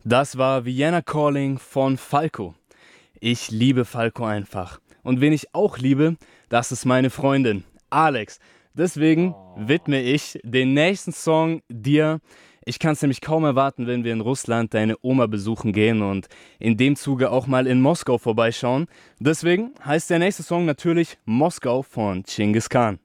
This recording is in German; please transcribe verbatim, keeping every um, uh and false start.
Das war Vienna Calling von Falco. Ich liebe Falco einfach. Und wen ich auch liebe, das ist meine Freundin, Alex. Deswegen widme ich den nächsten Song dir. Ich kann es nämlich kaum erwarten, wenn wir in Russland deine Oma besuchen gehen und in dem Zuge auch mal in Moskau vorbeischauen. Deswegen heißt der nächste Song natürlich Moskau von Genghis Khan.